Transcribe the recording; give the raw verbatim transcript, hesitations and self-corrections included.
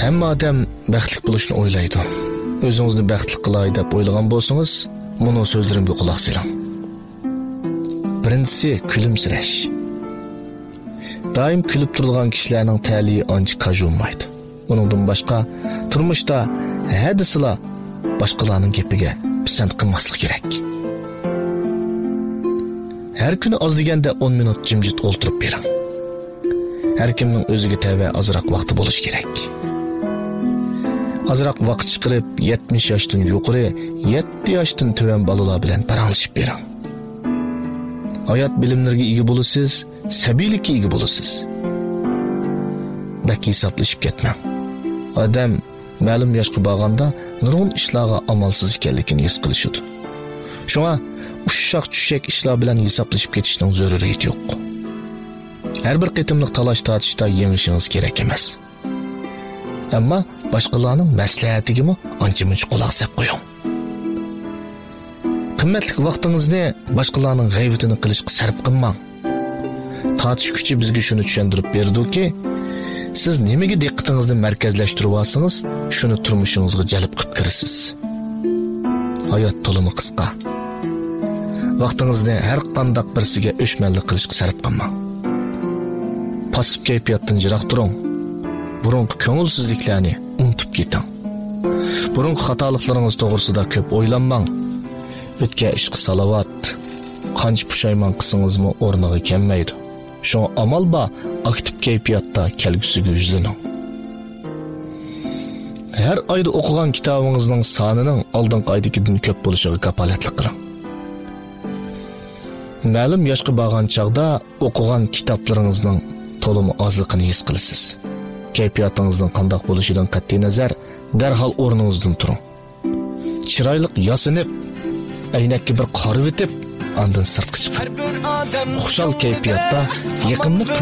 Hamma odam baxtli bo'lishni o'ylaydi. O'zingizni baxtli qilay deb o'ylagan bo'lsangiz, meni so'zlarimga quloq soling. Birinchisi kulimsirash. Doim kulib turadigan kishilarning ta'liyi ancha kajunmaydi. Buningdan boshqa turmushda hadislar boshqalarning gapiga pisand qilmaslik kerak. Har kuni oz deganda o'n minut jimjit o'ltirib bering. Har kimning o'ziga tava azroq vaqti bo'lishi kerak. Azroq vaqt chiqarib yetmish yoshdan yuqori, yetti yoshdan tuvan bolalar bilan paranglashib bering. Hayot bilimlariga ega bo'lasiz, sabiylikka ega bo'lasiz. Bak hisoblashib ketmang. Odam ma'lum yoshga borganda nurg'un ishlarga amalsiz ekanligini his qilishadi. Shunga ushshaq-tushshak ishlar bilan hisoblashib ketishning zaruriyati yo'q. Har bir qitimliq talash tortishda yengishingiz kerak emas. Ammo boshqalarning maslahatiga ancha-muncha quloq solib qo'ying. Qimmatli vaqtingizni boshqalarning g'aybatini qilishga sarf qilmang. Tortish kuchi bizga shuni tushuntirib berdiki, siz nimaga diqqatingizni markazlashtirib olsangiz, shuni turmushingizga jalb qilib kirasiz. Hayot to'limi qisqa. Vaqtingizni har qanday birsiga o'shmanlik qilishga sarf qilmang. Pasib kayfiyatdan jiroq turing. Burungi ko'ngilsizliklarni unutib keting. Burungi xatoliklaringiz to'g'risida ko'p o'ylanmang. O'tgan ishqi salovat, qancha pushaymon qilsangizmi o'rniga kelmaydi. Shu amal ba aktiv kayfiyatda kelgusiga yuzlaning. Har oyda o'qigan kitobingizning sonining oldingi oydagidan ko'p bo'lishiga kafolatlik qiling. Ma'lum yoshga borgan chaqda o'qigan kitoblaringizning to'limi ozligini his qilasiz. Kayfiyatingizning qanday bo'lishidan qat'iy nazar, darhol o'rningizdan turing. Chiroyli yasinib, aynakka bir qarab o'tib, ondan sirtqa chiqing. Xushal kayfiyatda yaqinni